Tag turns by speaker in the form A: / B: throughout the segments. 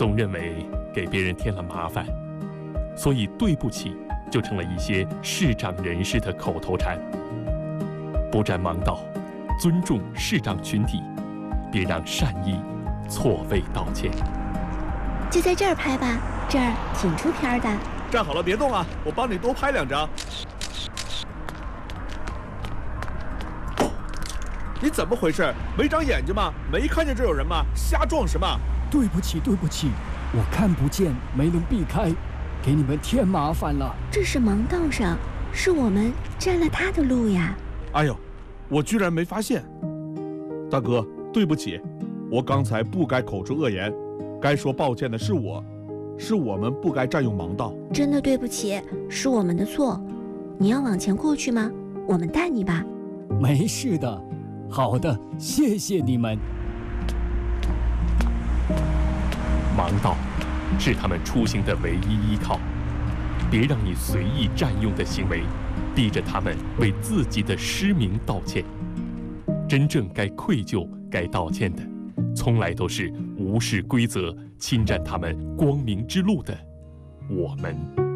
A: 总认为给别人添了麻烦，所以对不起就成了一些视障人士的口头禅。不占盲道，尊重视障群体，别让善意错位道歉。
B: 就在这儿拍吧，这儿挺出片的。
C: 站好了，别动啊，我帮你多拍2张。你怎么回事？没长眼睛吗？没看见这有人吗？瞎撞什么？
D: 对不起，对不起，我看不见，没能避开，给你们添麻烦了。
B: 这是盲道上，是我们占了他的路呀。
C: 哎呦，我居然没发现。大哥，对不起，我刚才不该口出恶言，该说抱歉的是我，是我们不该占用盲道。
B: 真的对不起，是我们的错。你要往前过去吗？我们带你吧。
D: 没事的。好的，谢谢你们。
A: 盲道是他们出行的唯一依靠，别让你随意占用的行为逼着他们为自己的失明道歉。真正该愧疚、该道歉的，从来都是无视规则、侵占他们光明之路的我们。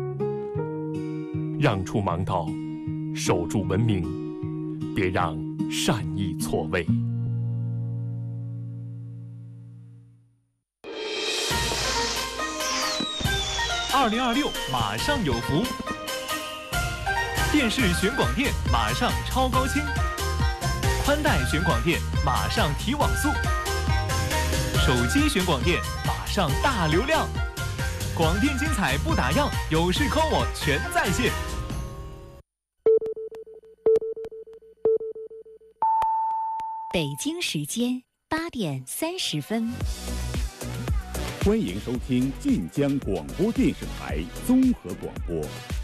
A: 让出盲道，守住文明，别让善意错位。
E: 2026马上有福，电视选广电马上超高清，宽带选广电马上提网速，手机选广电马上大流量，广电精彩不打烊，有事 call 我全在线。
F: 北京时间8点30分，
G: 欢迎收听晋江广播电视台综合广播